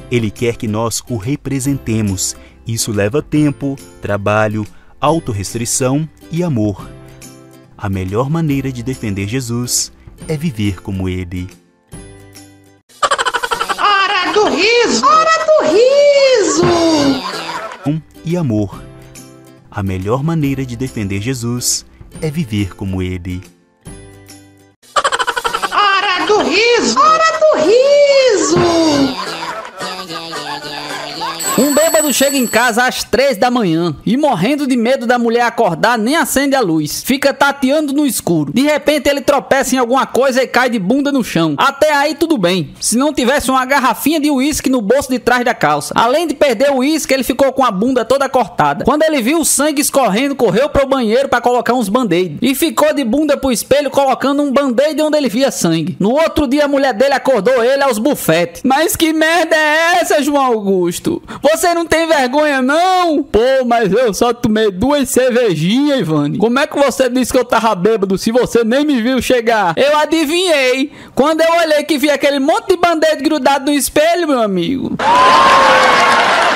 Ele quer que nós o representemos. Isso leva tempo, trabalho, autorrestrição e amor. A melhor maneira de defender Jesus é viver como Ele. Hora do riso! Hora do riso! E amor. A melhor maneira de defender Jesus é viver como Ele. Hora do riso! Hora do riso! Um bêbado chega em casa às 3 da manhã e, morrendo de medo da mulher acordar, nem acende a luz. Fica tateando no escuro. De repente ele tropeça em alguma coisa e cai de bunda no chão. Até aí tudo bem, se não tivesse uma garrafinha de uísque no bolso de trás da calça. Além de perder o uísque, ele ficou com a bunda toda cortada. Quando ele viu o sangue escorrendo, correu para o banheiro para colocar uns band-aid. E ficou de bunda pro espelho colocando um band-aid onde ele via sangue. No outro dia a mulher dele acordou ele aos bufetes. Mas que merda é essa, João Augusto? Você não tem vergonha, não? Pô, mas eu só tomei 2 cervejinhas, Ivane. Como é que você disse que eu tava bêbado se você nem me viu chegar? Eu adivinhei. Quando eu olhei que vi aquele monte de band-aid grudado no espelho, meu amigo.